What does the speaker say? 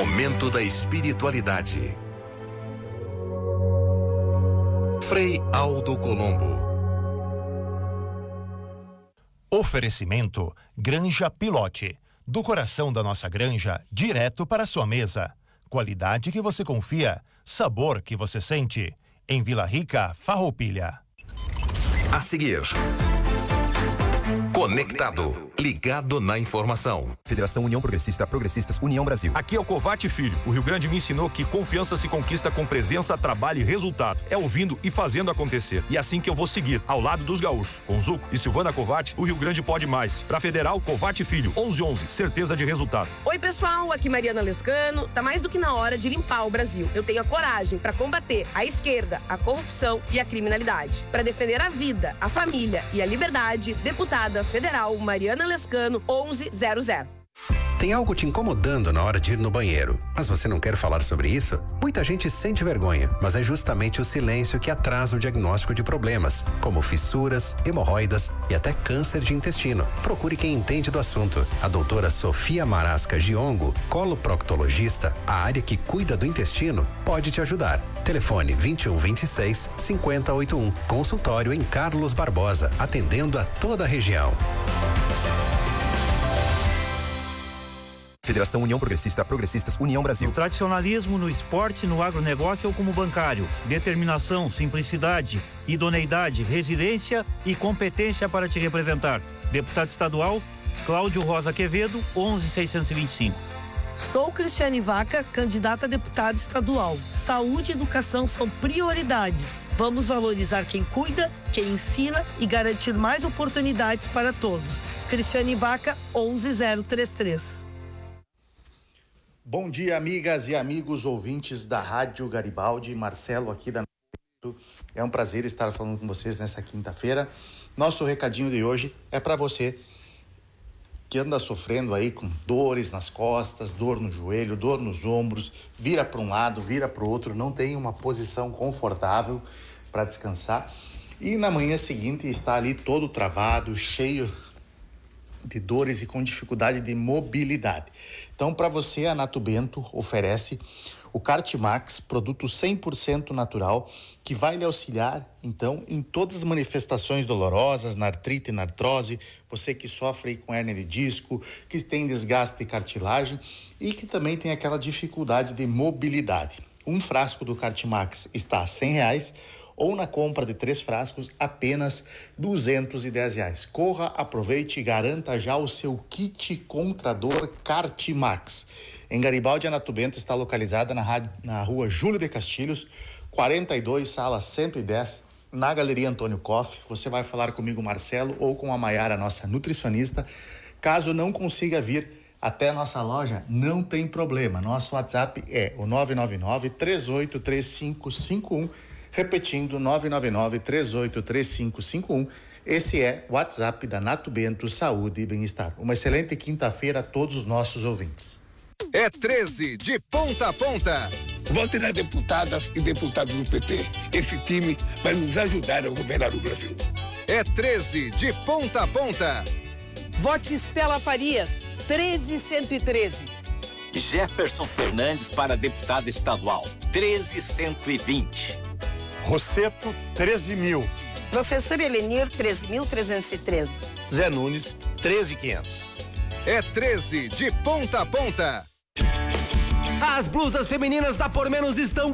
Momento da espiritualidade. Frei Aldo Colombo. Oferecimento Granja Pilote. Do coração da nossa granja, direto para a sua mesa. Qualidade que você confia, sabor que você sente. Em Vila Rica, Farroupilha. A seguir, conectado, ligado na informação. Federação União Progressista, Progressistas, União Brasil. Aqui é o Covate Filho. O Rio Grande me ensinou que confiança se conquista com presença, trabalho e resultado. É ouvindo e fazendo acontecer. E assim que eu vou seguir, ao lado dos gaúchos. Com Zuco e Silvana Covate, o Rio Grande pode mais. Pra Federal, Covate Filho, 1111, certeza de resultado. Oi, pessoal, aqui Mariana Lescano. Tá mais do que na hora de limpar o Brasil. Eu tenho a coragem pra combater a esquerda, a corrupção e a criminalidade. Pra defender a vida, a família e a liberdade, deputada federal Mariana Lescano, 1100. Tem algo te incomodando na hora de ir no banheiro, mas você não quer falar sobre isso? Muita gente sente vergonha, mas é justamente o silêncio que atrasa o diagnóstico de problemas, como fissuras, hemorroidas e até câncer de intestino. Procure quem entende do assunto. A doutora Sofia Marasca Giongo, coloproctologista, a área que cuida do intestino, pode te ajudar. Telefone 2126 5081. Consultório em Carlos Barbosa, atendendo a toda a região. Federação União Progressista, Progressistas, União Brasil. No tradicionalismo, no esporte, no agronegócio ou como bancário. Determinação, simplicidade, idoneidade, resiliência e competência para te representar. Deputado estadual, Cláudio Rosa Quevedo, 11625. Sou Cristiane Vaca, candidata a deputada estadual. Saúde e educação são prioridades. Vamos valorizar quem cuida, quem ensina e garantir mais oportunidades para todos. Cristiane Vaca, 11033. Bom dia, amigas e amigos ouvintes da Rádio Garibaldi. Marcelo aqui da... É um prazer estar falando com vocês nessa quinta-feira. Nosso recadinho de hoje é para você que anda sofrendo aí com dores nas costas, dor no joelho, dor nos ombros, vira para um lado, vira para o outro, não tem uma posição confortável para descansar e na manhã seguinte está ali todo travado, cheio de dores e com dificuldade de mobilidade. Então, para você, a Nato Bento oferece o Cartimax, produto 100% natural, que vai lhe auxiliar, então, em todas as manifestações dolorosas, na artrite, na artrose, você que sofre com hérnia de disco, que tem desgaste de cartilagem e que também tem aquela dificuldade de mobilidade. Um frasco do Cartimax está a R$100, ou na compra de 3 frascos, apenas R$210. Corra, aproveite e garanta já o seu kit contra dor Cartimax. Em Garibaldi, a Nato Bento está localizada na rua Júlio de Castilhos, 42, sala 110, na Galeria Antônio Koff. Você vai falar comigo, Marcelo, ou com a Maiara, nossa nutricionista. Caso não consiga vir até a nossa loja, não tem problema. Nosso WhatsApp é o 999-383551. Repetindo, 999-383551. Esse é o WhatsApp da Nato Bento Saúde e Bem-Estar. Uma excelente quinta-feira a todos os nossos ouvintes. É 13 de ponta a ponta. Vote nas deputadas e deputados do PT. Esse time vai nos ajudar a governar o Brasil. É 13 de ponta a ponta. Vote Estela Farias, 13113. Jefferson Fernandes para deputado estadual, 13120. Rosseto, 13.000. Professor Elenir, 3.313. Zé Nunes, 13.500. É 13 de ponta a ponta. As blusas femininas da Por Menos estão